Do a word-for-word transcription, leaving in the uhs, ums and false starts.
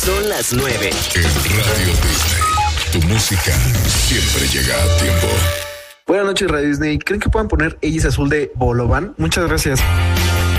Son las nueve. En Radio Disney, tu música siempre llega a tiempo. Buenas noches, Radio Disney. ¿Creen que puedan poner Ella es Azul de Bolovan? Muchas gracias.